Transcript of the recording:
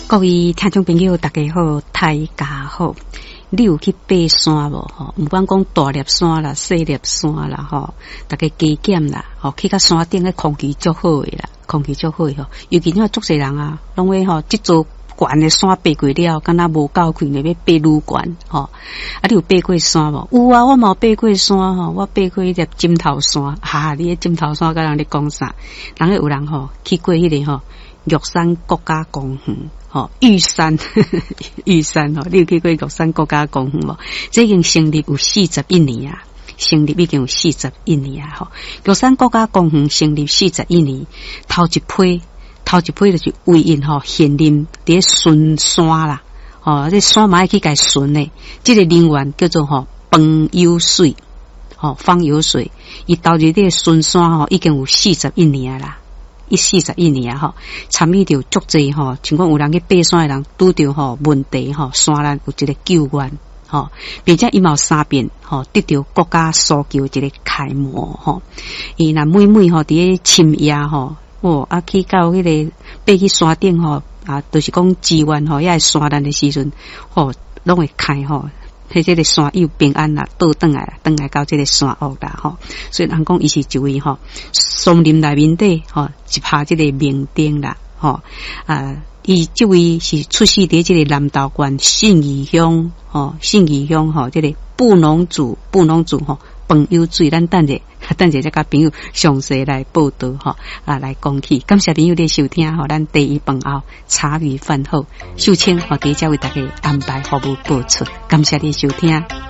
各位听众朋友大家好，大家好。你有去爬山无吼？不管讲大粒山啦、小粒山啦吼，大家加减啦吼，去到山顶的空气足好诶啦，空气足好诶吼。尤其你看足侪人啊，拢会吼即座悬的山爬过了，敢若无够气，要爬愈悬吼。啊，你有爬过山无？有啊，我嘛有爬过山吼，我爬过迄粒枕头山。哈，你迄枕头山甲人咧讲啥？人有人吼去过迄个吼玉山国家公园。玉山，玉山吼，你有去过玉山国家公园无？这已经成立有41年啊，成立已经有41年啊吼。玉山国家公园成立41年，头一批就是为因吼现任伫巡山啦，这山嘛要去甲巡咧。这个人员叫做方有水，方有水，伊投入这个巡山吼已经有41年啦。41年吼，参与着足济吼，像讲有人去爬山诶人拄着问题山难有一个救援并且伊嘛有3遍得到国家搜救一个楷模伊若每伫咧深夜去到迄个爬去山顶就是讲支援也系山难诶时阵拢会开迄个山友平安啦，倒转来到这个山屋啦所以人讲伊是一位松林内面底一拍这个名丁啦伊这位是出世伫这个南投县信义乡这个布农族朋友水，咱等者再甲朋友详细来报道来讲起。感谢朋友的收听咱第一饭后茶余饭后秀清伫遮为大家安排服务播出，感谢你收听。